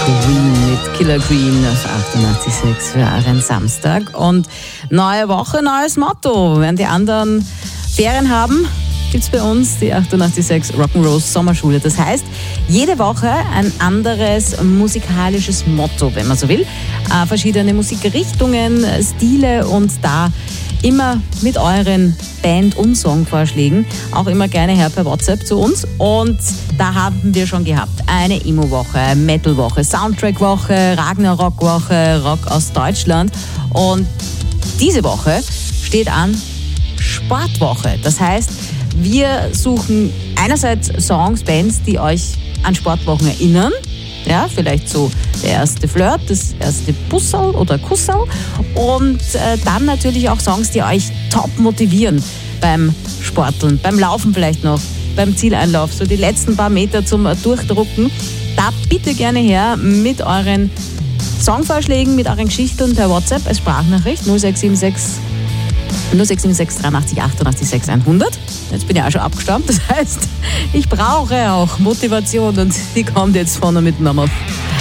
Queen mit Killer Queen auf 88,6 für euren Samstag. Und neue Woche, neues Motto. Während die anderen Ferien haben, gibt es bei uns die 88,6 Rock'n'Roll Sommerschule. Das heißt, jede Woche ein anderes musikalisches Motto, wenn man so will. Verschiedene Musikrichtungen, Stile und da immer mit euren Band- und Songvorschlägen. Auch immer gerne her per WhatsApp zu uns. Und da haben wir schon gehabt eine Emo-Woche, Metal-Woche, Soundtrack-Woche, Ragnarok-Woche, Rock aus Deutschland. Und diese Woche steht an Sportwoche. Das heißt, wir suchen einerseits Songs, Bands, die euch an Sportwochen erinnern. Ja, vielleicht so der erste Flirt, das erste Bussal oder Kussal. Und dann natürlich auch Songs, die euch top motivieren beim Sporteln, beim Laufen vielleicht noch, beim Zieleinlauf, so die letzten paar Meter zum Durchdrucken. Da bitte gerne her mit euren Songvorschlägen, mit euren Geschichten per WhatsApp als Sprachnachricht 0676 83 88 6 100. Jetzt bin ich auch schon abgestammt, das heißt, ich brauche auch Motivation und die kommt jetzt vorne mit Mama.